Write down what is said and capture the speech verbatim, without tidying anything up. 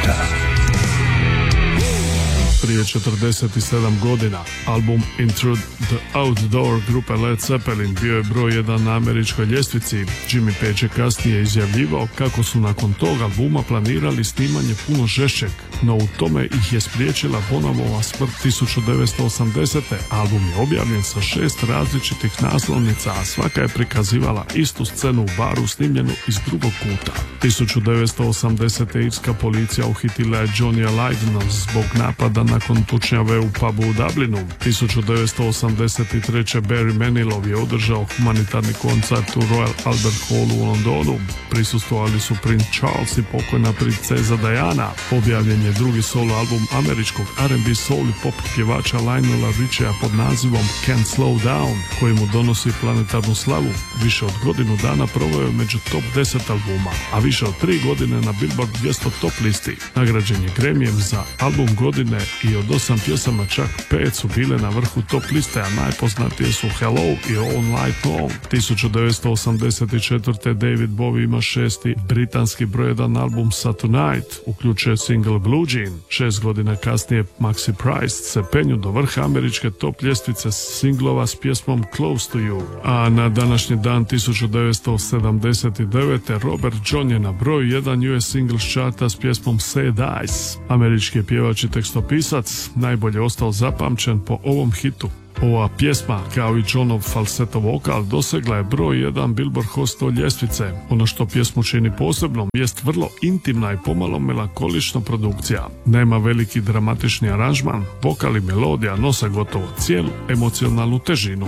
Prije četrdeset sedam godina album Into the Outdoor grupe Led Zeppelin bio je broj jedan na američkoj ljestvici. Jimmy Page je kasnije izjavljivao kako su nakon tog albuma planirali snimanje puno žešćeg, no u tome ih je spriječila Bonhamova smrt tisuću devetsto osamdesete. Album je objavljen sa šest različitih naslovnica, a svaka je prikazivala istu scenu u baru snimljenu iz drugog kuta. tisuću devetsto osamdesete. irska policija uhitila je Johnnyja Lydona zbog napada nakon tučnjave u pubu u Dublinu. tisuću devetsto osamdeset treće. Barry Manilow je održao humanitarni koncert u Royal Albert Hallu u Londonu. Prisustvovali su princ Charles i pokojna princeza Diana. Objavljen je drugi solo album američkog R and B soul i pop pjevača Lionela Richia pod nazivom Can't Slow Down, koji mu donosi planetarnu slavu. Više od godinu dana proveo je među top deset albuma, a više od tri godine na Billboard dvjesto top listi. Nagrađen je Grammyjem za album godine i od osam pjesama čak pet su bile na vrhu top liste, a najpoznatije su Hello i All Night Long. tisuću devetsto osamdeset četvrte. David Bowie ima šesti britanski broj jedan album Tonight, uključuje single Blue Jean. Šest godina kasnije Maxi Price se penju do vrha američke top ljestvice singlova s pjesmom Close to You. A na današnji dan tisuću devetsto sedamdeset devete. Robert John je na broju jedan U S Singles charta s pjesmom Sad Eyes. Američki je pjevač i tekstopisac, najbolje ostao zapamćen po ovom hitu. Ova pjesma, kao i Johnov falseto vokal, dosegla je broj jedan Billboard Hot sto ljestvice. Ono što pjesmu čini posebnom jest vrlo intimna i pomalo melankolična produkcija. Nema veliki dramatični aranžman, vokal i melodija nose gotovo cijelu emocionalnu težinu.